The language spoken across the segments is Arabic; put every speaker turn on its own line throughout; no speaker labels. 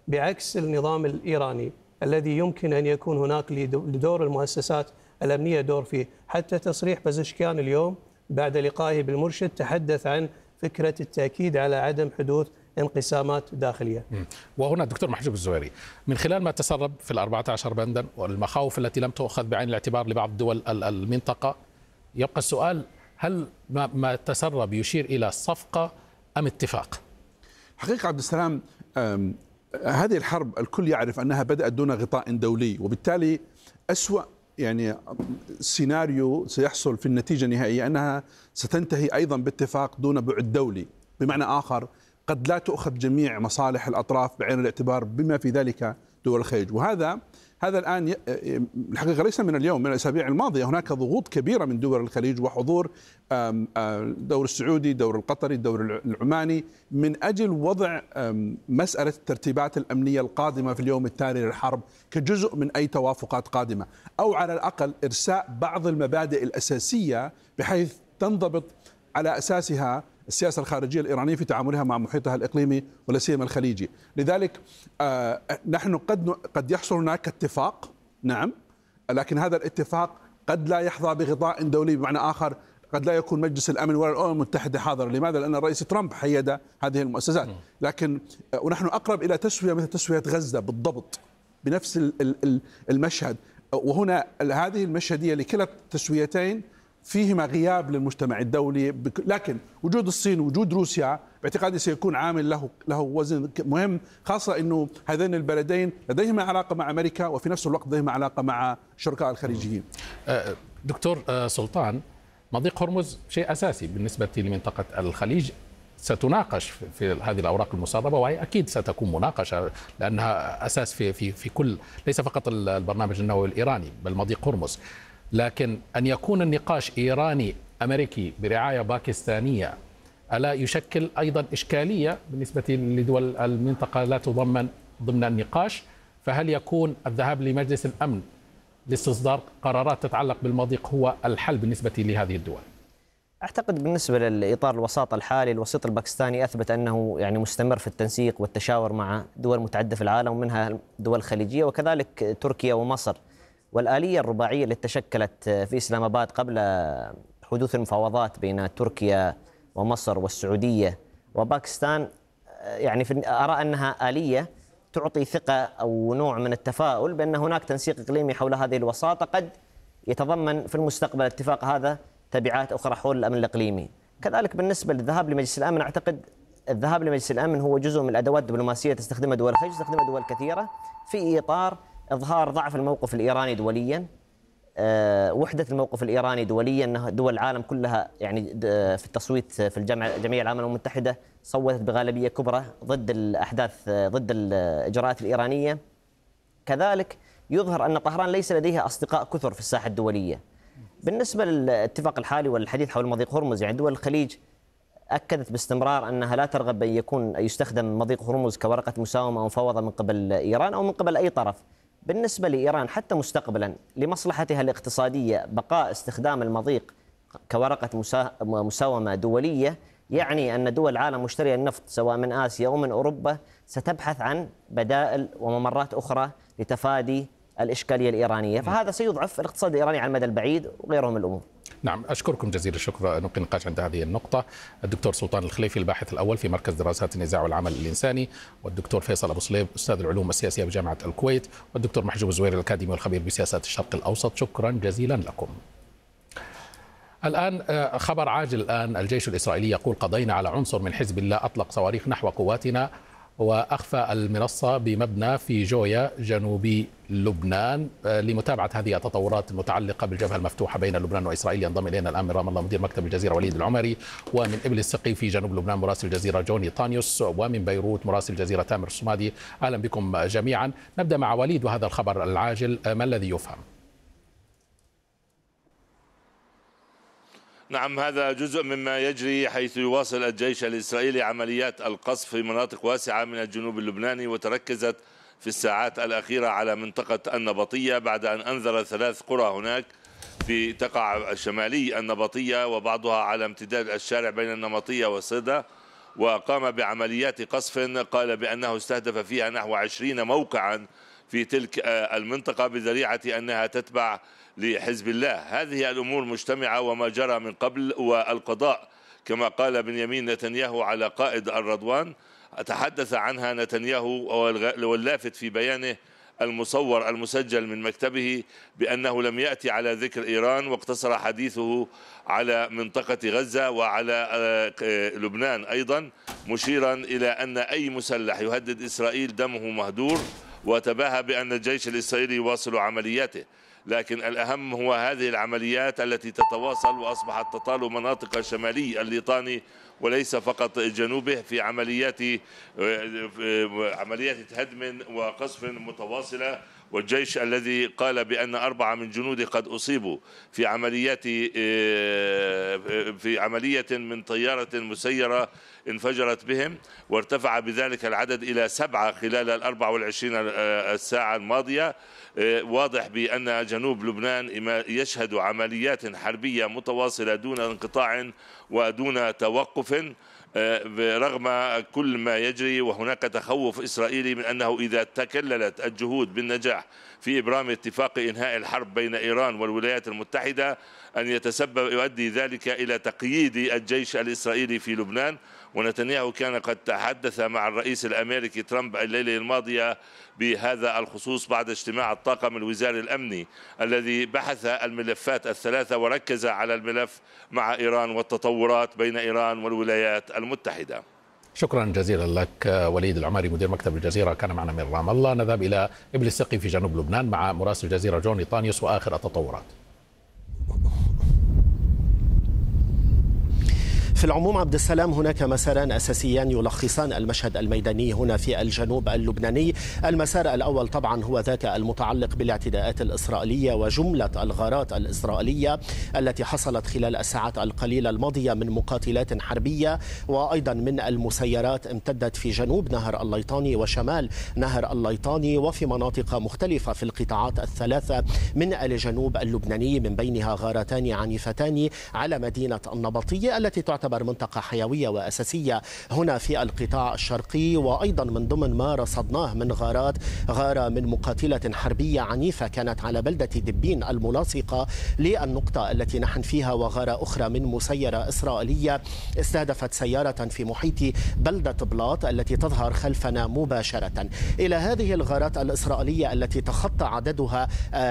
بعكس النظام الإيراني الذي يمكن أن يكون هناك لدور المؤسسات الأمنية دور فيه. حتى تصريح بزشكيان اليوم بعد لقائه بالمرشد تحدث عن فكرة التأكيد على عدم حدوث انقسامات داخلية.
وهنا الدكتور محجوب الزويري، من خلال ما تسرب في 14 بندا والمخاوف التي لم تؤخذ بعين الاعتبار لبعض دول المنطقة، يبقى السؤال: هل ما تسرب يشير إلى صفقة أم اتفاق؟
حقيقة عبد السلام، هذه الحرب الكل يعرف أنها بدأت دون غطاء دولي، وبالتالي أسوأ سيناريو سيحصل في النتيجة النهائية أنها ستنتهي أيضا باتفاق دون بعد دولي. بمعنى آخر، قد لا تؤخذ جميع مصالح الأطراف بعين الاعتبار بما في ذلك دول الخليج. وهذا الآن الحقيقة ليس من اليوم، من الأسابيع الماضية هناك ضغوط كبيرة من دول الخليج وحضور الدور السعودي، الدور القطري، الدور العماني، من أجل وضع مسألة الترتيبات الأمنية القادمة في اليوم التالي للحرب كجزء من أي توافقات قادمة، أو على الأقل إرساء بعض المبادئ الأساسية بحيث تنضبط على أساسها السياسة الخارجية الإيرانية في تعاملها مع محيطها الإقليمي ولا سيما الخليجي. لذلك نحن قد يحصل هناك اتفاق، نعم، لكن هذا الاتفاق قد لا يحظى بغطاء دولي. بمعنى آخر، قد لا يكون مجلس الأمن ولا الأمم المتحدة حاضر. لماذا؟ لأن الرئيس ترامب حيد هذه المؤسسات. لكن ونحن أقرب إلى تسوية مثل تسوية غزة بالضبط بنفس المشهد. وهنا هذه المشهدية لكلا التسويتين فيهما غياب للمجتمع الدولي، لكن وجود الصين وجود روسيا باعتقادي سيكون عامل له وزن مهم، خاصة أنه هذين البلدين لديهما علاقة مع أمريكا وفي نفس الوقت لديهما علاقة مع شركاء الخليجيين.
دكتور سلطان، مضيق هرمز شيء أساسي بالنسبة لمنطقة الخليج، ستناقش في هذه الأوراق المسربة، وهي أكيد ستكون مناقشة لأنها أساس في كل، ليس فقط البرنامج النووي الإيراني بل مضيق هرمز. لكن أن يكون النقاش إيراني أمريكي برعاية باكستانية ألا يشكل أيضا إشكالية بالنسبة لدول المنطقة لا تضمن ضمن النقاش؟ فهل يكون الذهاب لمجلس الأمن لاستصدار قرارات تتعلق بالمضيق هو الحل بالنسبة لهذه الدول؟
أعتقد بالنسبة لإطار الوساطة الحالي، الوسيط الباكستاني أثبت أنه مستمر في التنسيق والتشاور مع دول متعددة في العالم ومنها دول خليجية وكذلك تركيا ومصر. والآلية الرباعية التي تشكلت في إسلام آباد قبل حدوث المفاوضات بين تركيا ومصر والسعودية وباكستان، أرى أنها آلية تعطي ثقة أو نوع من التفاؤل بأن هناك تنسيق إقليمي حول هذه الوساطة قد يتضمن في المستقبل الاتفاق هذا تبعات أخرى حول الأمن الإقليمي. كذلك بالنسبة للذهاب لمجلس الأمن، أعتقد الذهاب لمجلس الأمن هو جزء من الأدوات الدبلوماسية تستخدمها دول الخليج، تستخدمها دول كثيرة في إطار إظهار ضعف الموقف الإيراني دوليا، وحدة الموقف الإيراني دوليا، أن دول العالم كلها في التصويت في جمعية العالم المتحدة صوتت بغالبية كبرى ضد الأحداث، ضد الإجراءات الإيرانية. كذلك يظهر أن طهران ليس لديها أصدقاء كثر في الساحة الدولية. بالنسبة للاتفاق الحالي والحديث حول مضيق هرمز، دول الخليج أكدت باستمرار أنها لا ترغب بأن يستخدم مضيق هرمز كورقة مساومة أو مفاوضة من قبل إيران أو من قبل أي طرف. بالنسبة لإيران حتى مستقبلا لمصلحتها الاقتصادية بقاء استخدام المضيق كورقة مساومة دولية، يعني أن دول العالم مشترية النفط سواء من آسيا أو من أوروبا ستبحث عن بدائل وممرات أخرى لتفادي الإشكالية الإيرانية، فهذا سيضعف الاقتصاد الإيراني على المدى البعيد وغيره من الأمور.
نعم، أشكركم جزيل الشكر. نلقي النقاش عند هذه النقطة. الدكتور سلطان الخليفي الباحث الأول في مركز دراسات النزاع والعمل الإنساني، والدكتور فيصل أبو صليب أستاذ العلوم السياسية بجامعة الكويت، والدكتور محجوب الزويري الأكاديمي والخبير بسياسات الشرق الأوسط. شكرا جزيلا لكم. الآن خبر عاجل. الآن الجيش الإسرائيلي يقول قضينا على عنصر من حزب الله أطلق صواريخ نحو قواتنا وأخفى المنصة بمبنى في جويا جنوب لبنان. لمتابعة هذه التطورات المتعلقة بالجبهة المفتوحة بين لبنان وإسرائيل ينضم إلينا الآن من رام الله مدير مكتب الجزيرة وليد العمري، ومن إبل السقي في جنوب لبنان مراسل الجزيرة جوني طانيوس، ومن بيروت مراسل الجزيرة تامر الصمادي. أهلا بكم جميعا. نبدأ مع وليد وهذا الخبر العاجل، ما الذي يفهم؟
نعم، هذا جزء مما يجري، حيث يواصل الجيش الإسرائيلي عمليات القصف في مناطق واسعة من الجنوب اللبناني، وتركزت في الساعات الأخيرة على منطقة النبطية بعد أن أنذر 3 قرى هناك تقع شمالي النبطية، وبعضها على امتداد الشارع بين النبطية وصيدا. وقام بعمليات قصف قال بأنه استهدف فيها نحو 20 موقعا في تلك المنطقة بذريعة أنها تتبع لحزب الله. هذه الأمور مجتمعة وما جرى من قبل، والقضاء كما قال بنيامين نتنياهو على قائد الرضوان تحدث عنها نتنياهو، واللافت في بيانه المصور المسجل من مكتبه بأنه لم يأتي على ذكر إيران، واقتصر حديثه على منطقة غزة وعلى لبنان أيضا، مشيرا إلى أن أي مسلح يهدد إسرائيل دمه مهدور، وتباهى بأن الجيش الإسرائيلي يواصل عملياته. لكن الأهم هو هذه العمليات التي تتواصل وأصبحت تطال مناطق شمالي الليطاني وليس فقط جنوبه في عمليات هدم وقصف متواصلة. والجيش الذي قال بأن 4 من جنوده قد أصيبوا في عملية من طيارة مسيرة انفجرت بهم، وارتفع بذلك العدد إلى 7 خلال 24 الساعة الماضية. واضح بأن جنوب لبنان يشهد عمليات حربية متواصلة دون انقطاع ودون توقف رغم كل ما يجري. وهناك تخوف إسرائيلي من أنه إذا تكللت الجهود بالنجاح في إبرام اتفاق إنهاء الحرب بين إيران والولايات المتحدة أن يؤدي ذلك إلى تقييد الجيش الإسرائيلي في لبنان. ونتنياهو كان قد تحدث مع الرئيس الأمريكي ترامب الليلة الماضية بهذا الخصوص بعد اجتماع الطاقم الوزاري الأمني الذي بحث الملفات الثلاثة وركز على الملف مع إيران والتطورات بين إيران والولايات المتحدة.
شكرا جزيلا لك وليد العماري مدير مكتب الجزيرة، كان معنا من رام الله. نذهب إلى إبل السقي في جنوب لبنان مع مراسل الجزيرة جوني طانيوس وآخر التطورات.
في العموم عبد السلام، هناك مساران أساسيان يلخصان المشهد الميداني هنا في الجنوب اللبناني. المسار الأول طبعا هو ذاك المتعلق بالاعتداءات الإسرائيلية وجملة الغارات الإسرائيلية التي حصلت خلال الساعات القليلة الماضية من مقاتلات حربية وأيضا من المسيرات امتدت في جنوب نهر الليطاني وشمال نهر الليطاني وفي مناطق مختلفة في القطاعات الثلاثة من الجنوب اللبناني، من بينها غارتان عنيفتان على مدينة النبطية التي تعتبر منطقة حيوية وأساسية هنا في القطاع الشرقي. وأيضا من ضمن ما رصدناه من غارات، غارة من مقاتلة حربية عنيفة كانت على بلدة دبين الملاصقة للنقطة التي نحن فيها، وغارة أخرى من مسيرة إسرائيلية استهدفت سيارة في محيط بلدة بلاط التي تظهر خلفنا مباشرة. إلى هذه الغارات الإسرائيلية التي تخطى عددها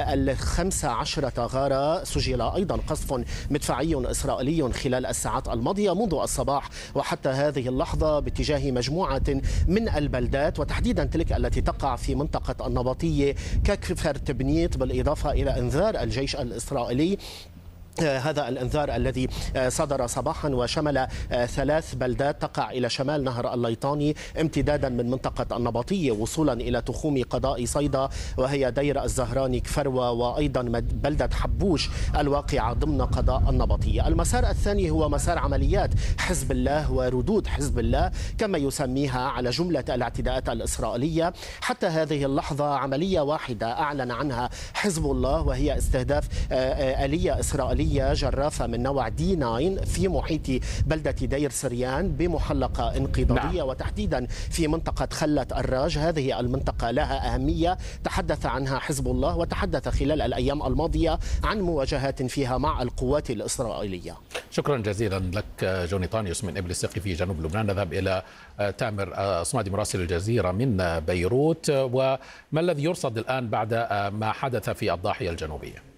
15 غارة سجل أيضا قصف مدفعي إسرائيلي خلال الساعات الماضية منذ الصباح وحتى هذه اللحظة باتجاه مجموعة من البلدات، وتحديدا تلك التي تقع في منطقة النبطية ككفر تبنيت، بالإضافة إلى إنذار الجيش الإسرائيلي. هذا الانذار الذي صدر صباحا وشمل 3 بلدات تقع إلى شمال نهر الليطاني امتدادا من منطقة النبطية وصولا إلى تخوم قضاء صيدا وهي دير الزهراني كفروة وأيضا بلدة حبوش الواقعة ضمن قضاء النبطية. المسار الثاني هو مسار عمليات حزب الله وردود حزب الله كما يسميها على جملة الاعتداءات الإسرائيلية. حتى هذه اللحظة عملية واحدة أعلن عنها حزب الله وهي استهداف آلية إسرائيلية جرافة من نوع D9 في محيط بلدة دير سريان بمحلقة انقضاضية وتحديدا في منطقة خلة الراج. هذه المنطقة لها أهمية تحدث عنها حزب الله وتحدث خلال الأيام الماضية عن مواجهات فيها مع القوات الإسرائيلية.
شكرا جزيلا لك جوني طانيوس من إبل السقي في جنوب لبنان. نذهب إلى تامر صمادي مراسل الجزيرة من بيروت، وما الذي يرصد الآن بعد ما حدث في الضاحية الجنوبية؟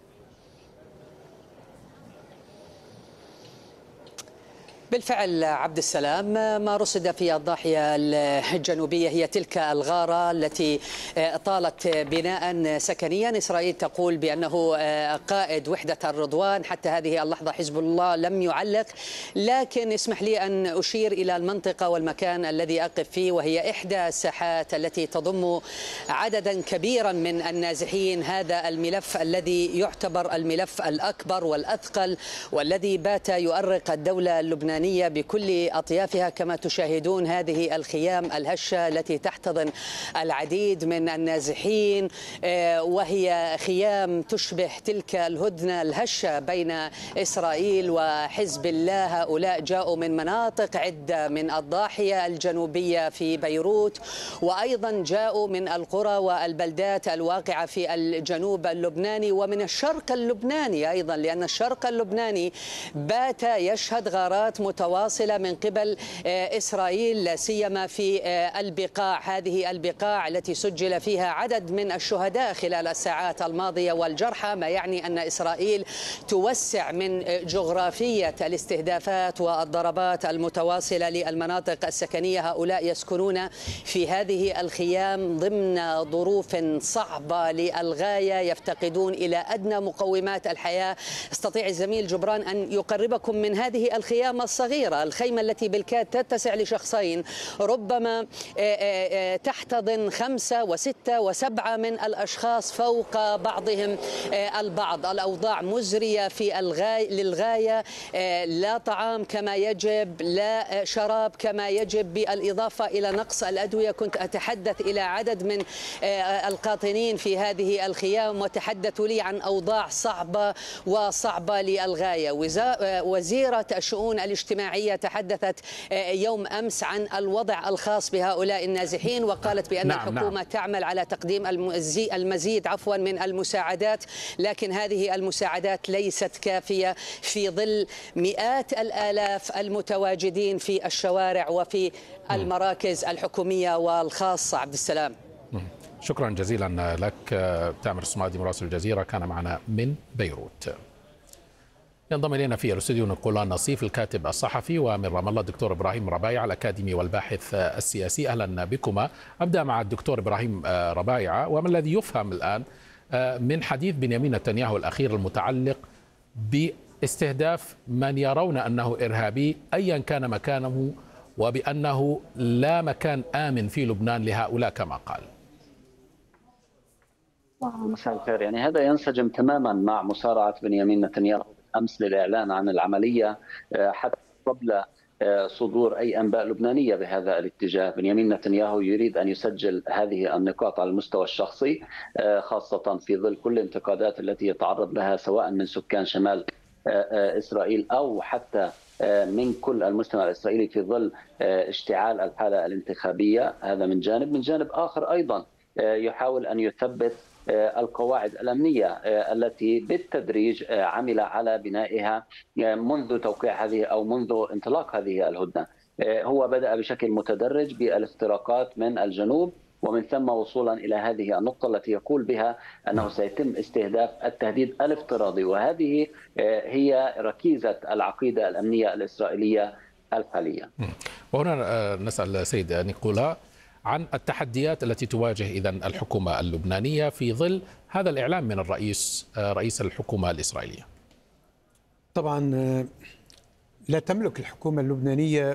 بالفعل عبد السلام، ما رصد في الضاحية الجنوبية هي تلك الغارة التي طالت بناء سكنيا. إسرائيل تقول بأنه قائد وحدة الرضوان. حتى هذه اللحظة حزب الله لم يعلق، لكن اسمح لي أن أشير إلى المنطقة والمكان الذي أقف فيه، وهي إحدى الساحات التي تضم عددا كبيرا من النازحين. هذا الملف الذي يعتبر الملف الأكبر والأثقل والذي بات يؤرق الدولة اللبنانية اللبنانية بكل أطيافها. كما تشاهدون هذه الخيام الهشة التي تحتضن العديد من النازحين، وهي خيام تشبه تلك الهدنة الهشة بين إسرائيل وحزب الله. هؤلاء جاءوا من مناطق عدة من الضاحية الجنوبية في بيروت، وأيضا جاءوا من القرى والبلدات الواقعة في الجنوب اللبناني ومن الشرق اللبناني أيضا، لأن الشرق اللبناني بات يشهد غارات متواصلة من قبل إسرائيل، لا سيما في البقاع، هذه البقاع التي سجل فيها عدد من الشهداء خلال الساعات الماضية والجرحى، ما يعني أن إسرائيل توسع من جغرافية الاستهدافات والضربات المتواصلة للمناطق السكنية. هؤلاء يسكنون في هذه الخيام ضمن ظروف صعبة للغاية، يفتقدون إلى أدنى مقومات الحياة. استطيع الزميل جبران أن يقربكم من هذه الخيام الصغيرة، الخيمة التي بالكاد تتسع لشخصين، ربما تحتضن 5 و6 و7 من الأشخاص فوق بعضهم البعض. الأوضاع مزرية للغاية، لا طعام كما يجب، لا شراب كما يجب، بالإضافة إلى نقص الأدوية. كنت أتحدث إلى عدد من القاطنين في هذه الخيام وتحدثوا لي عن أوضاع صعبة للغاية. وزيرة الشؤون الاجتماعية تحدثت يوم أمس عن الوضع الخاص بهؤلاء النازحين، وقالت بأن الحكومة تعمل على تقديم المزيد من المساعدات، لكن هذه المساعدات ليست كافية في ظل مئات الآلاف المتواجدين في الشوارع وفي المراكز الحكومية والخاصة. عبد السلام،
شكرا جزيلا لك. تامر الصمادي مراسل الجزيرة كان معنا من بيروت. ينضم إلينا في الاستوديو نقولان نصيف الكاتب الصحفي، ومن رام الله الدكتور إبراهيم ربايعة الأكاديمي والباحث السياسي. أهلا بكما. أبدأ مع الدكتور إبراهيم ربايعة، وما الذي يفهم الآن من حديث بنيامين نتنياهو الأخير المتعلق باستهداف من يرون أنه إرهابي أيا كان مكانه، وبأنه لا مكان آمن في لبنان لهؤلاء كما قال؟
مساء الخير. يعني هذا ينسجم تماما مع مسارعة بنيامين نتنياهو أمس للإعلان عن العملية حتى قبل صدور أي أنباء لبنانية بهذا الاتجاه. بنيامين نتنياهو يريد أن يسجل هذه النقاط على المستوى الشخصي، خاصة في ظل كل الانتقادات التي يتعرض لها سواء من سكان شمال إسرائيل أو حتى من كل المجتمع الإسرائيلي في ظل اشتعال الحالة الانتخابية. هذا من جانب. من جانب آخر أيضا يحاول أن يثبت القواعد الأمنية التي بالتدريج عمل على بنائها منذ توقيع هذه أو منذ انطلاق هذه الهدنة. هو بدأ بشكل متدرج بالاختراقات من الجنوب، ومن ثم وصولا إلى هذه النقطة التي يقول بها أنه سيتم استهداف التهديد الافتراضي، وهذه هي ركيزة العقيدة الأمنية الإسرائيلية الحالية.
وهنا نسأل سيد نيكولا عن التحديات التي تواجه إذن الحكومة اللبنانية في ظل هذا الإعلام من رئيس الحكومة الإسرائيلية.
طبعا لا تملك الحكومة اللبنانية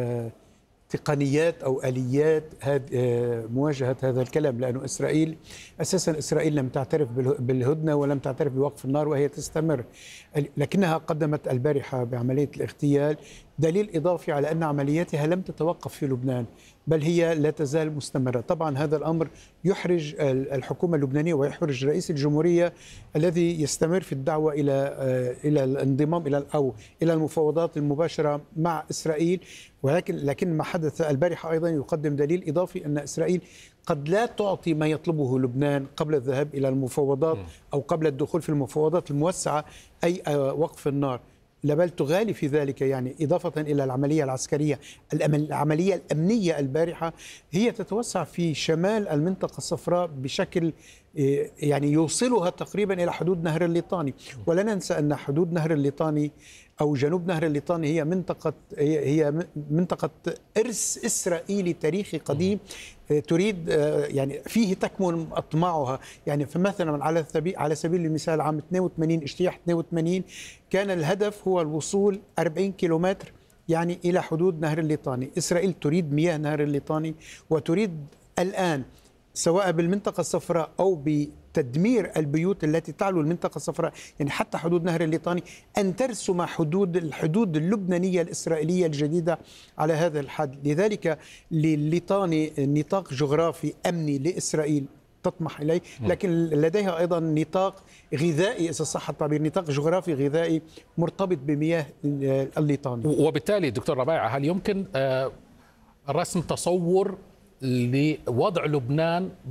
تقنيات أو آليات مواجهة هذا الكلام، لأنه إسرائيل لم تعترف بالهدنة ولم تعترف بوقف النار وهي تستمر، لكنها قدمت البارحة بعملية الاغتيال دليل إضافي على أن عملياتها لم تتوقف في لبنان، بل هي لا تزال مستمرة. طبعا هذا الأمر يحرج الحكومة اللبنانية ويحرج رئيس الجمهورية الذي يستمر في الدعوة إلى الانضمام إلى المفاوضات المباشرة مع إسرائيل. لكن ما حدث البارحة أيضا يقدم دليل إضافي أن إسرائيل قد لا تعطي ما يطلبه لبنان قبل الذهاب إلى المفاوضات أو قبل الدخول في المفاوضات الموسعة، أي وقف النار، بل تغالي في ذلك. يعني إضافة إلى العملية العسكرية، العملية الأمنية البارحة هي تتوسع في شمال المنطقة الصفراء بشكل يعني يوصلها تقريبا إلى حدود نهر الليطاني. ولا ننسى أن حدود نهر الليطاني أو جنوب نهر الليطاني هي منطقة إرث إسرائيلي تاريخي قديم تريد يعني فيه تكمن أطماعها. يعني فمثلا على سبيل المثال عام 82 اجتياح 82 كان الهدف هو الوصول 40 كيلومتر يعني إلى حدود نهر الليطاني. إسرائيل تريد مياه نهر الليطاني وتريد الآن سواء بالمنطقة الصفراء أو تدمير البيوت التي تعلو المنطقة الصفراء، يعني حتى حدود نهر الليطاني، أن ترسم الحدود اللبنانية الإسرائيلية الجديدة على هذا الحد. لذلك لليطاني نطاق جغرافي أمني لإسرائيل تطمح إليه، لكن لديها أيضا نطاق غذائي، إذا صح التعبير، نطاق جغرافي غذائي مرتبط بمياه الليطاني.
وبالتالي دكتور ربيعة، هل يمكن رسم تصور لوضع لبنان